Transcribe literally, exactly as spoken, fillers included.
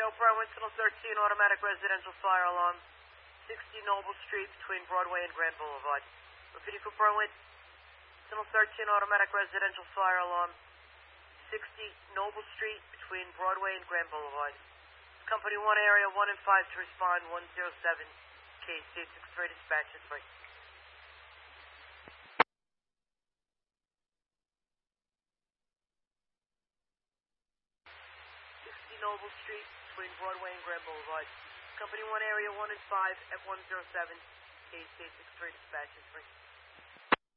Joe Berwin, Signal thirteen, automatic residential fire alarm, sixty Noble Street between Broadway and Grand Boulevard. Repeating for Berwin, Signal thirteen, automatic residential fire alarm, sixty Noble Street between Broadway and Grand Boulevard. Company one, area one and five to respond, one zero seven, K C six three, dispatch is free. sixty Noble Street between Broadway and Grand Boulevard. Company one, area one and five at one zero seven, K C six three, dispatch is free.